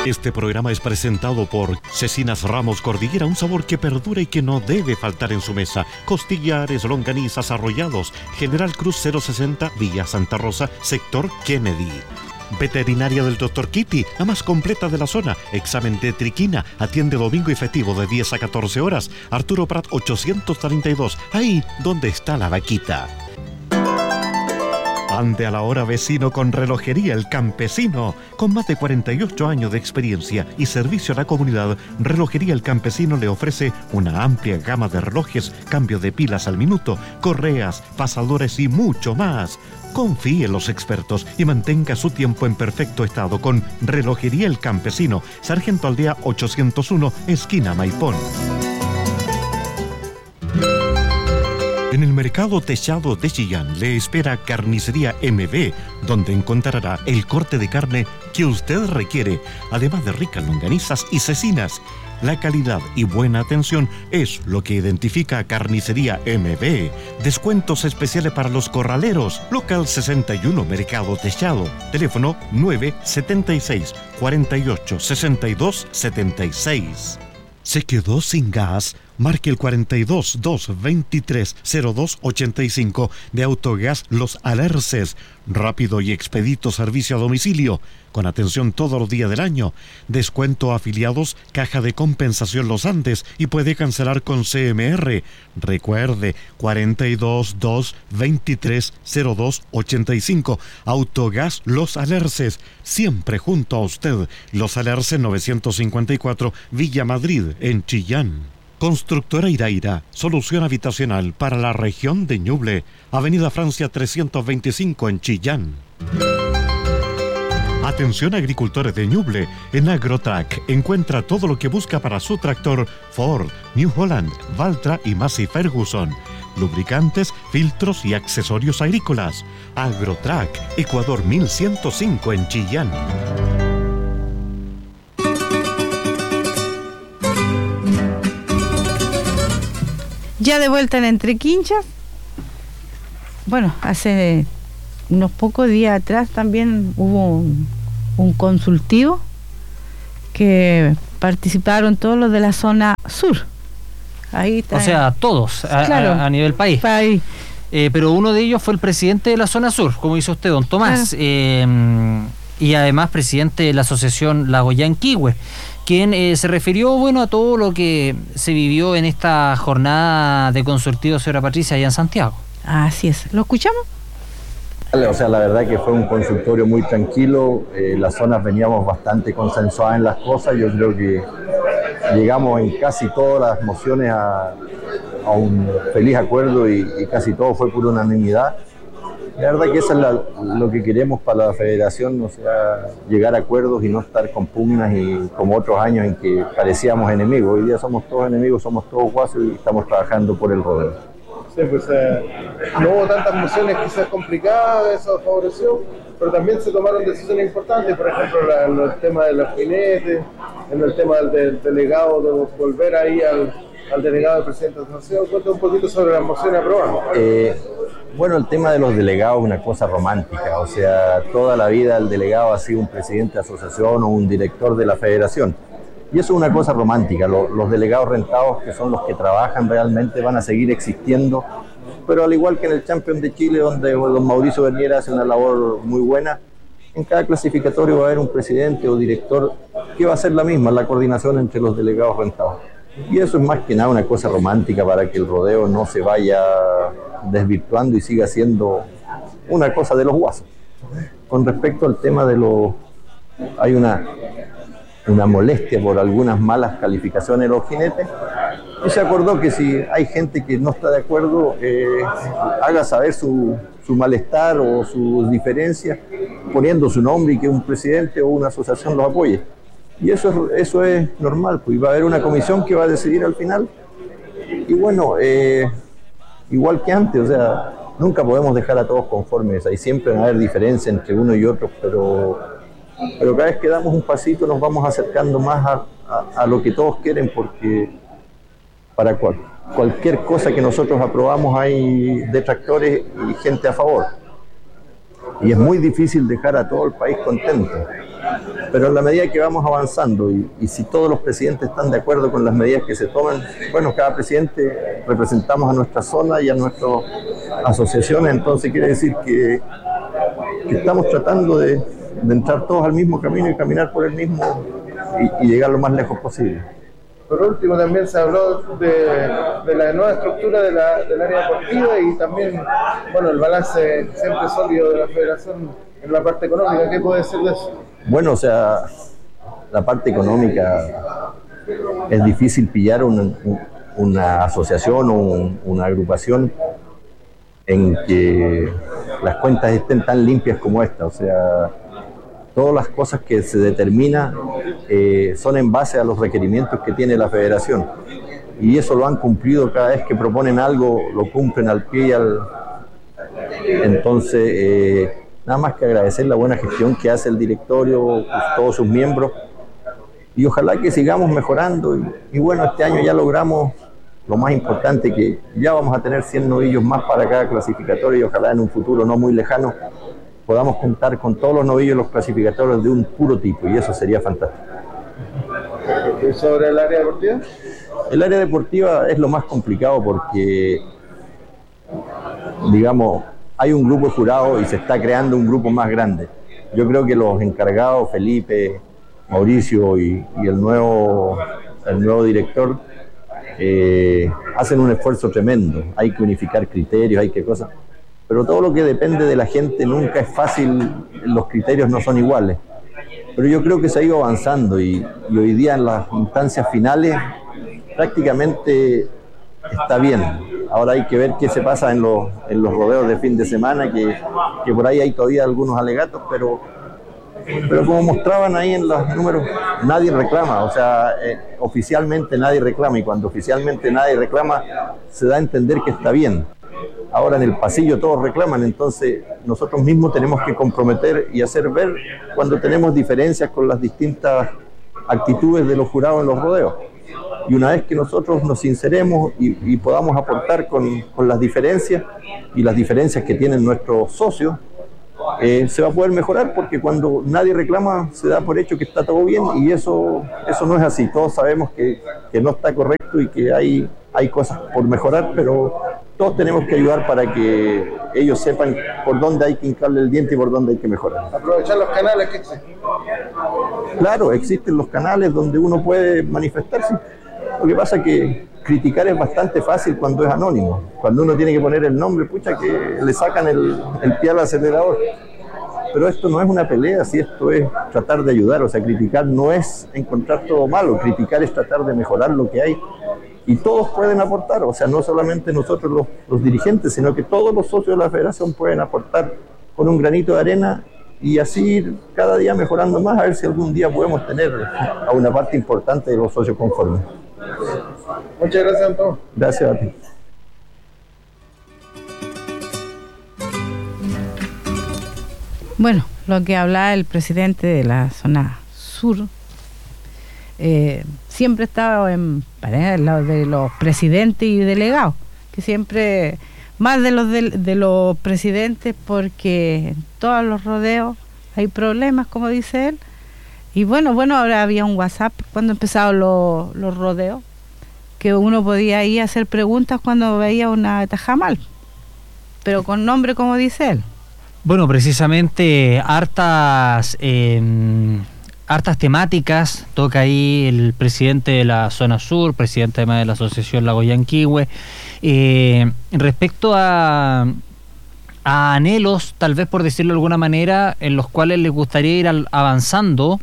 Este programa es presentado por Cecinas Ramos Cordillera, un sabor que perdura y que no debe faltar en su mesa. Costillares, longanizas, arrollados. General Cruz 060, Villa Santa Rosa, sector Kennedy. Veterinaria del Dr. Kitty, la más completa de la zona. Examen de triquina, atiende domingo y festivo de 10 a 14 horas. Arturo Prat 832, ahí donde está la vaquita. Ande a la hora vecino con Relojería El Campesino. Con más de 48 años de experiencia y servicio a la comunidad, Relojería El Campesino le ofrece una amplia gama de relojes, cambio de pilas al minuto, correas, pasadores y mucho más. Confíe en los expertos y mantenga su tiempo en perfecto estado con Relojería El Campesino, Sargento Aldea 801, esquina Maipón. En el mercado techado de Chillán le espera Carnicería MB, donde encontrará el corte de carne que usted requiere, además de ricas longanizas y cecinas. La calidad y buena atención es lo que identifica a Carnicería MB. Descuentos especiales para los corraleros. Local 61, Mercado Techado. Teléfono 976 48 62 76. ¿Se quedó sin gas? Marque el 42 223 0285 de Autogas Los Alerces. Rápido y expedito servicio a domicilio, con atención todos los días del año. Descuento a afiliados, caja de compensación Los Andes y puede cancelar con CMR. Recuerde, 42 223 0285. Autogas Los Alerces, siempre junto a usted. Los Alerces 954, Villa Madrid, en Chillán. Constructora Iraira, solución habitacional para la región de Ñuble, Avenida Francia 325 en Chillán. Atención agricultores de Ñuble, en Agrotrack encuentra todo lo que busca para su tractor Ford, New Holland, Valtra y Massey Ferguson. Lubricantes, filtros y accesorios agrícolas. Agrotrack, Ecuador 1105 en Chillán. Ya de vuelta en Entre Quinchas. Bueno, hace unos pocos días atrás también hubo un consultivo que participaron todos los de la zona sur. Ahí está. O sea, todos, claro, a nivel país. Pero uno de ellos fue el presidente de la zona sur, como hizo usted, don Tomás, y además presidente de la asociación Lagoyanquihue, quien se refirió, bueno, a todo lo que se vivió en esta jornada de consultivo, señora Patricia, allá en Santiago. Así es. ¿Lo escuchamos? O sea, la verdad que fue un consultorio muy tranquilo, las zonas veníamos bastante consensuadas en las cosas, yo creo que llegamos en casi todas las mociones a un feliz acuerdo y casi todo fue por unanimidad. La verdad que eso es lo que queremos para la federación, o sea, llegar a acuerdos y no estar con pugnas y como otros años en que parecíamos enemigos. Hoy día somos todos enemigos, somos todos guasos y estamos trabajando por el rodeo. Sí, pues no hubo tantas mociones quizás complicadas, eso favoreció, pero también se tomaron decisiones importantes, por ejemplo, en el tema de los jinetes, en el tema del delegado, de volver ahí al delegado del presidente de la asociación. Cuenta un poquito sobre las mociones aprobadas. Bueno, el tema de los delegados es una cosa romántica, o sea, toda la vida el delegado ha sido un presidente de asociación o un director de la federación. Y eso es una cosa romántica, los delegados rentados, que son los que trabajan realmente, van a seguir existiendo, pero al igual que en el Champions de Chile, donde don Mauricio Bernier hace una labor muy buena, en cada clasificatorio va a haber un presidente o director que va a hacer la misma, la coordinación entre los delegados rentados. Y eso es más que nada una cosa romántica para que el rodeo no se vaya desvirtuando y siga siendo una cosa de los guasos. Con respecto al tema de hay una molestia por algunas malas calificaciones de los jinetes, y se acordó que si hay gente que no está de acuerdo, haga saber su malestar o sus diferencias poniendo su nombre y que un presidente o una asociación los apoye. Y eso es normal, pues va a haber una comisión que va a decidir al final. Y bueno, igual que antes, o sea, nunca podemos dejar a todos conformes, hay siempre va a haber diferencia entre uno y otro, pero cada vez que damos un pasito nos vamos acercando más a lo que todos quieren, porque para cualquier cosa que nosotros aprobamos hay detractores y gente a favor. Y es muy difícil dejar a todo el país contento. pero en la medida que vamos avanzando y si todos los presidentes están de acuerdo con las medidas que se toman, bueno, cada presidente representamos a nuestra zona y a nuestras asociaciones, entonces quiere decir que estamos tratando de entrar todos al mismo camino y caminar por el mismo y llegar lo más lejos posible. Por último, también se habló de la nueva estructura del área deportiva y también, bueno, el balance siempre sólido de la federación en la parte económica. ¿Qué puede decir de eso? Bueno, o sea, la parte económica es difícil pillar una asociación o una agrupación en que las cuentas estén tan limpias como esta. O sea, todas las cosas que se determinan son en base a los requerimientos que tiene la federación. Y eso lo han cumplido cada vez que proponen algo, lo cumplen al pie y al... Entonces, nada más que agradecer la buena gestión que hace el directorio, todos sus miembros. Y ojalá que sigamos mejorando. Y bueno, este año ya logramos lo más importante, que ya vamos a tener 100 novillos más para cada clasificatorio y ojalá en un futuro no muy lejano podamos contar con todos los novillos y los clasificatorios de un puro tipo, y eso sería fantástico. ¿Y sobre el área deportiva? El área deportiva es lo más complicado porque, digamos, hay un grupo de jurados y se está creando un grupo más grande. Yo creo que los encargados, Felipe, Mauricio y el nuevo director, hacen un esfuerzo tremendo. Hay que unificar criterios, hay que cosas. Pero todo lo que depende de la gente nunca es fácil, los criterios no son iguales. Pero yo creo que se ha ido avanzando y hoy día en las instancias finales prácticamente está bien. Ahora hay que ver qué se pasa en los rodeos de fin de semana, que por ahí hay todavía algunos alegatos, pero como mostraban ahí en los números, nadie reclama, o sea, oficialmente nadie reclama, y cuando oficialmente nadie reclama, se da a entender que está bien. Ahora en el pasillo todos reclaman, entonces nosotros mismos tenemos que comprometer y hacer ver cuando tenemos diferencias con las distintas actitudes de los jurados en los rodeos. Y una vez que nosotros nos sinceremos y podamos aportar con las diferencias y las diferencias que tienen nuestros socios, se va a poder mejorar, porque cuando nadie reclama se da por hecho que está todo bien, y eso no es así. Todos sabemos que no está correcto y que hay cosas por mejorar, pero todos tenemos que ayudar para que ellos sepan por dónde hay que hincarle el diente y por dónde hay que mejorar. Aprovechar los canales que existen. Claro, existen los canales donde uno puede manifestarse. Lo que pasa es que criticar es bastante fácil cuando es anónimo. Cuando uno tiene que poner el nombre, pucha, que le sacan el pie al acelerador. Pero esto no es una pelea, si esto es tratar de ayudar. O sea, criticar no es encontrar todo malo, criticar es tratar de mejorar lo que hay. Y todos pueden aportar, o sea, no solamente nosotros los dirigentes, sino que todos los socios de la federación pueden aportar con un granito de arena y así ir cada día mejorando más, a ver si algún día podemos tener a una parte importante de los socios conformes. Muchas gracias, Antonio. Gracias a ti. Bueno, lo que hablaba el presidente de la zona sur, siempre estaba en lado de los presidentes y delegados, que siempre, más de los presidentes, porque en todos los rodeos hay problemas, como dice él. Y bueno, ahora había un WhatsApp cuando empezaron los rodeos, que uno podía ir a hacer preguntas cuando veía una tajamal, pero con nombre, como dice él. Bueno, precisamente hartas temáticas toca ahí el presidente de la zona sur, presidente además de la asociación Lago Yanquihue, respecto a anhelos, tal vez por decirlo de alguna manera, en los cuales les gustaría ir avanzando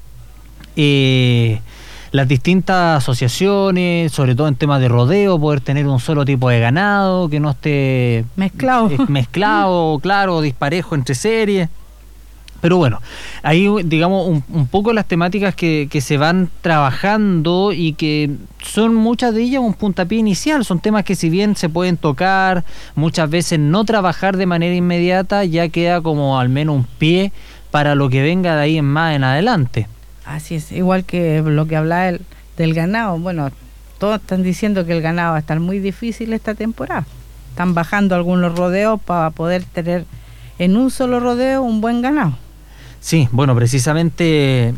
las distintas asociaciones, sobre todo en temas de rodeo, poder tener un solo tipo de ganado, que no esté mezclado, claro, disparejo entre series. Pero bueno, ahí digamos un poco las temáticas que se van trabajando y que son muchas de ellas un puntapié inicial, son temas que si bien se pueden tocar, muchas veces no trabajar de manera inmediata, ya queda como al menos un pie para lo que venga de ahí en más en adelante. Así es, igual que lo que hablaba del ganado. Bueno, todos están diciendo que el ganado va a estar muy difícil esta temporada. Están bajando algunos rodeos para poder tener en un solo rodeo un buen ganado. Sí, bueno, precisamente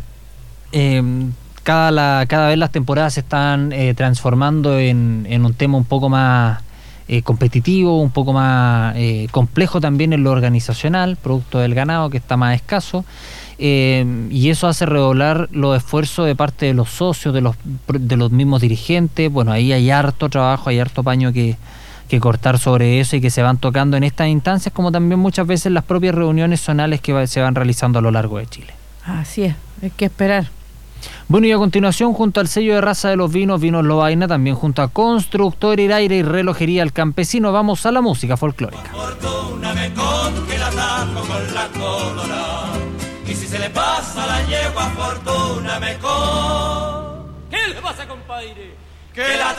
cada vez las temporadas se están transformando en un tema un poco más competitivo, un poco más complejo también en lo organizacional, producto del ganado que está más escaso, y eso hace redoblar los esfuerzos de parte de los socios, de los mismos dirigentes. Bueno, ahí hay harto trabajo, hay harto paño que cortar sobre eso y que se van tocando en estas instancias, como también muchas veces las propias reuniones zonales que se van realizando a lo largo de Chile. Así es, hay que esperar. Bueno, y a continuación, junto al sello de raza de los vinos, Vinos Lovaina, también junto a Constructor Iraire y Relojería El Campesino, vamos a la música folclórica. Fortuna me conque la tajo con la colorada, y si se le pasa la yegua, Fortuna me con... ¿Qué le pasa, compadre? Que la